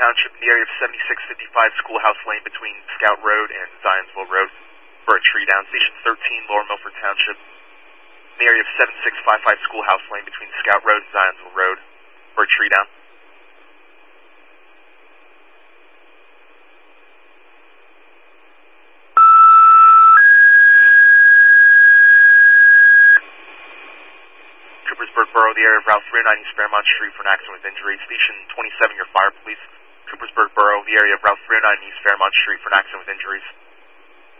Township in the area of 7655 Schoolhouse Lane between Scout Road and Zionsville Road for a tree down. Station 13, Lower Milford Township in the area of 7655 Schoolhouse Lane between Scout Road and Zionsville Road for a tree down. Coopersburg Borough, the area of Route 309 East Fairmont Street for an accident with injury. Station 27, your fire police. Coopersburg Borough, the area of Route 309 East Fairmont Street for an accident with injuries.